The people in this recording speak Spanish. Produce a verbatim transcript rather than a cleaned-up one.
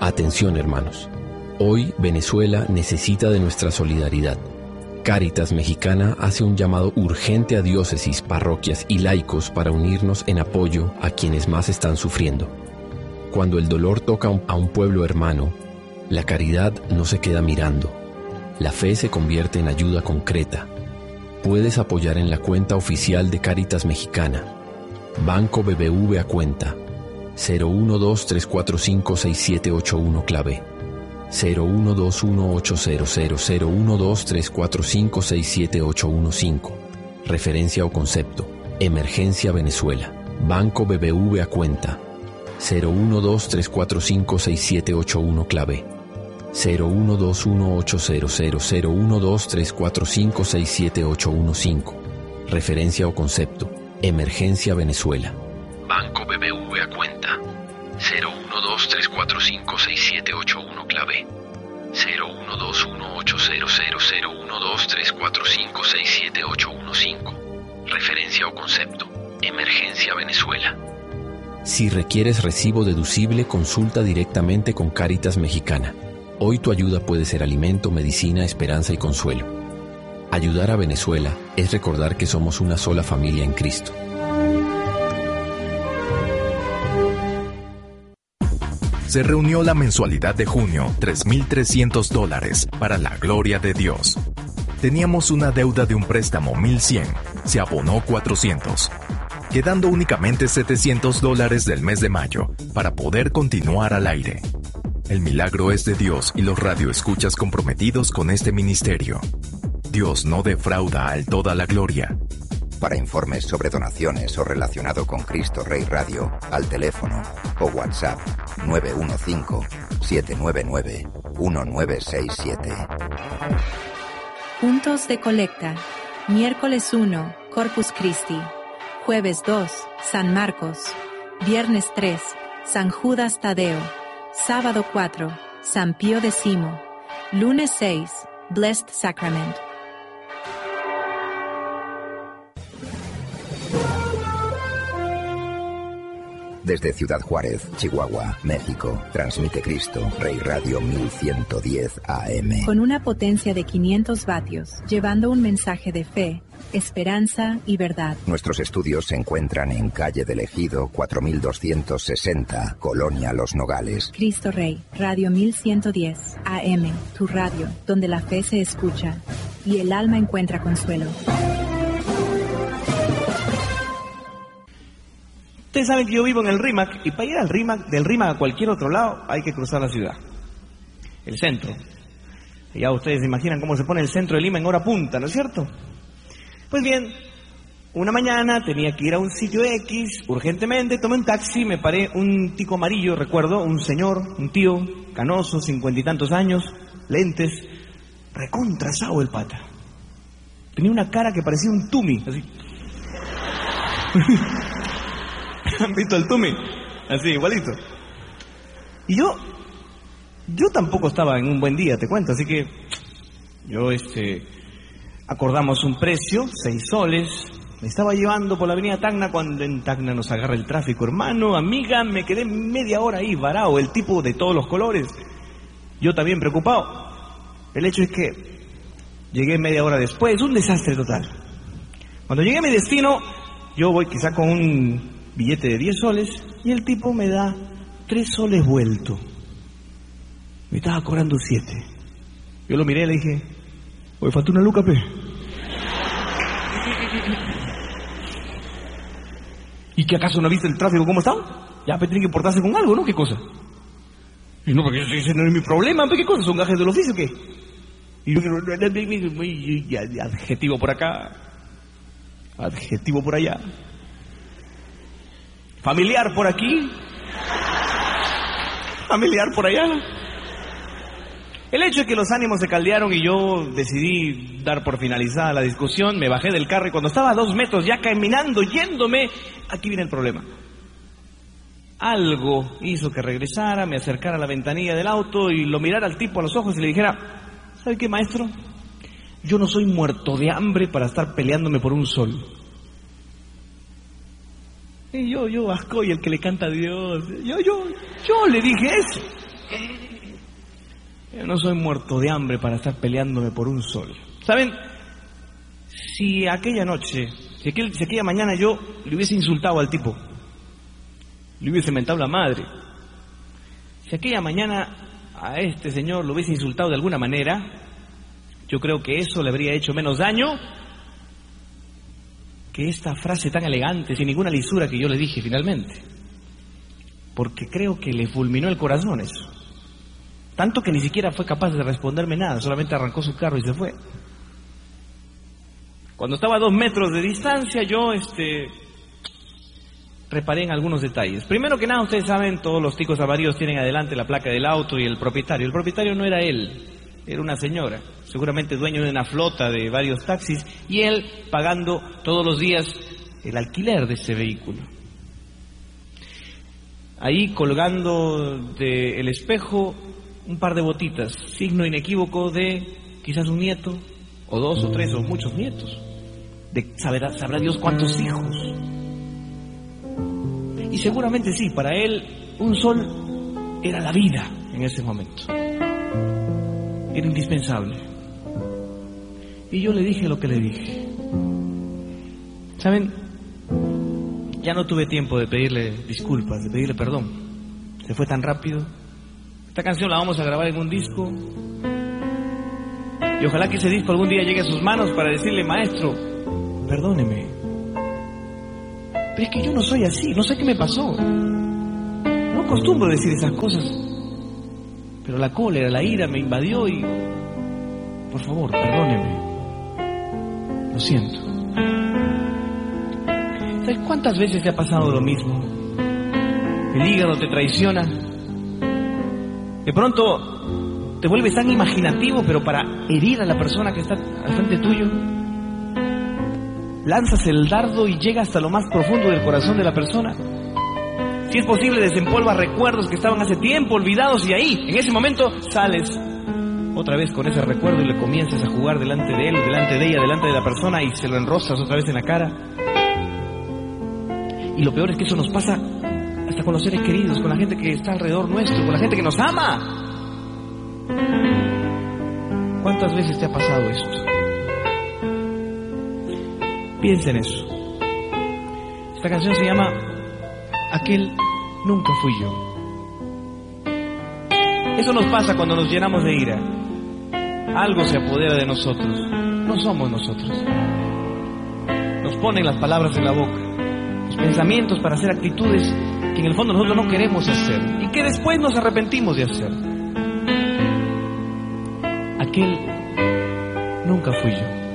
Atención, hermanos. Hoy Venezuela necesita de nuestra solidaridad. Cáritas Mexicana hace un llamado urgente a diócesis, parroquias y laicos para unirnos en apoyo a quienes más están sufriendo. Cuando el dolor toca a un pueblo hermano, la caridad no se queda mirando. La fe se convierte en ayuda concreta. Puedes apoyar en la cuenta oficial de Cáritas Mexicana. Banco B B V a cuenta cero uno dos tres cuatro cinco seis siete ocho uno clave cero uno dos uno ocho cero cero cero uno dos tres cuatro cinco seis siete ocho uno cinco. Referencia o concepto: Emergencia Venezuela. Banco B B V a cuenta cero uno dos tres cuatro cinco seis siete ocho uno clave cero uno dos uno ocho cero cero cero uno dos tres cuatro cinco seis siete ocho uno cinco. Referencia o concepto: Emergencia Venezuela. Banco B B V a cuenta cero uno dos tres cuatro cinco seis siete ocho uno clave cero uno dos uno ocho cero cero cero uno dos tres cuatro cinco seis siete ocho uno cinco. Referencia o concepto: Emergencia Venezuela. Si requieres recibo deducible, consulta directamente con Cáritas Mexicana. Hoy tu ayuda puede ser alimento, medicina, esperanza y consuelo. Ayudar a Venezuela es recordar que somos una sola familia en Cristo. Se reunió la mensualidad de junio, tres mil trescientos dólares, para la gloria de Dios. Teníamos una deuda de un préstamo mil cien, se abonó cuatrocientos, quedando únicamente setecientos dólares del mes de mayo para poder continuar al aire. El milagro es de Dios y los radioescuchas comprometidos con este ministerio. Dios no defrauda al toda la gloria. Para informes sobre donaciones o relacionado con Cristo Rey Radio, al teléfono o WhatsApp nueve uno cinco, siete nueve nueve, uno nueve seis siete. Puntos de colecta. Miércoles uno, Corpus Christi. Jueves dos, San Marcos. Viernes tres, San Judas Tadeo. Sábado cuatro, San Pío X. Lunes seis, Blessed Sacrament. Desde Ciudad Juárez, Chihuahua, México, transmite Cristo Rey Radio mil ciento diez A M. Con una potencia de quinientos vatios, llevando un mensaje de fe, esperanza y verdad. Nuestros estudios se encuentran en calle del Ejido cuatro mil doscientos sesenta, Colonia Los Nogales. Cristo Rey, Radio mil ciento diez A M, tu radio, donde la fe se escucha y el alma encuentra consuelo. Ustedes saben que yo vivo en el RIMAC, y para ir al RIMAC, del RIMAC a cualquier otro lado, hay que cruzar la ciudad. El centro. Y ya ustedes se imaginan cómo se pone el centro de Lima en hora punta, ¿no es cierto? Pues bien, una mañana tenía que ir a un sitio X, urgentemente, tomé un taxi, me paré, un tico amarillo, recuerdo, un señor, un tío, canoso, cincuenta y tantos años, lentes, recontrasado el pata. Tenía una cara que parecía un tumi, así. ¿Han visto el Tumi? Así, igualito. Y yo, yo tampoco estaba en un buen día, te cuento, así que yo, este, acordamos un precio, seis soles, me estaba llevando por la avenida Tacna cuando en Tacna nos agarra el tráfico, hermano, amiga, me quedé media hora ahí, varado, el tipo de todos los colores, yo también preocupado. El hecho es que llegué media hora después, un desastre total. Cuando llegué a mi destino, yo voy quizá con un billete de diez soles y el tipo me da tres soles vuelto. Me estaba cobrando siete. Yo lo miré y le dije, oye, falta una luca, pe. ¿Y que acaso no viste el tráfico cómo está? Ya, pe, tiene que portarse con algo, ¿no? ¿Qué cosa? Y no, porque ese no es mi problema, pe, ¿qué cosa? ¿Son gajes del oficio o qué? Y yo, adjetivo por acá, adjetivo por allá. Familiar por aquí, familiar por allá. El hecho es que los ánimos se caldearon y yo decidí dar por finalizada la discusión. Me bajé del carro y cuando estaba a dos metros ya caminando, yéndome, aquí viene el problema. Algo hizo que regresara, me acercara a la ventanilla del auto y lo mirara al tipo a los ojos y le dijera, ¿sabe qué, maestro? Yo no soy muerto de hambre para estar peleándome por un sol. Y yo, yo, Vasco, y el que le canta a Dios. Yo, yo, yo le dije eso. Yo no soy muerto de hambre para estar peleándome por un sol. ¿Saben? Si aquella noche, si, aquel, si aquella mañana yo le hubiese insultado al tipo, le hubiese mentado la madre, si aquella mañana a este señor lo hubiese insultado de alguna manera, yo creo que eso le habría hecho menos daño que esta frase tan elegante, sin ninguna lisura que yo le dije finalmente. Porque creo que le fulminó el corazón eso. Tanto que ni siquiera fue capaz de responderme nada, solamente arrancó su carro y se fue. Cuando estaba a dos metros de distancia, yo este, reparé en algunos detalles. Primero que nada, ustedes saben, todos los ticos avaríos tienen adelante la placa del auto y el propietario. El propietario no era él, era una señora, seguramente dueño de una flota de varios taxis, y él pagando todos los días el alquiler de ese vehículo. Ahí colgando del espejo un par de botitas, signo inequívoco de quizás un nieto, o dos o tres o muchos nietos, de sabrá, sabrá Dios cuántos hijos. Y seguramente sí, para él un sol era la vida en ese momento, era indispensable. Y yo le dije lo que le dije. ¿Saben? Ya no tuve tiempo de pedirle disculpas, de pedirle perdón. Se fue tan rápido. Esta canción la vamos a grabar en un disco. Y ojalá que ese disco algún día llegue a sus manos para decirle, maestro, perdóneme. Pero es que yo no soy así, no sé qué me pasó. No acostumbro decir esas cosas. Pero la cólera, la ira me invadió y... Por favor, perdóneme. Lo siento. ¿Sabes cuántas veces te ha pasado lo mismo? El hígado te traiciona. De pronto te vuelves tan imaginativo, pero para herir a la persona que está al frente tuyo, lanzas el dardo y llega hasta lo más profundo del corazón de la persona. Si es posible, desempolvas recuerdos que estaban hace tiempo olvidados y ahí, en ese momento, sales otra vez con ese recuerdo y le comienzas a jugar delante de él, delante de ella, delante de la persona y se lo enroscas otra vez en la cara. Y lo peor es que eso nos pasa hasta con los seres queridos, con la gente que está alrededor nuestro, con la gente que nos ama. ¿Cuántas veces te ha pasado esto? Piensa en eso. Esta canción se llama Aquel nunca fui yo. Eso nos pasa cuando nos llenamos de ira. Algo se apodera de nosotros. No somos nosotros. Nos ponen las palabras en la boca, los pensamientos para hacer actitudes que en el fondo nosotros no queremos hacer y que después nos arrepentimos de hacer. Aquel nunca fui yo.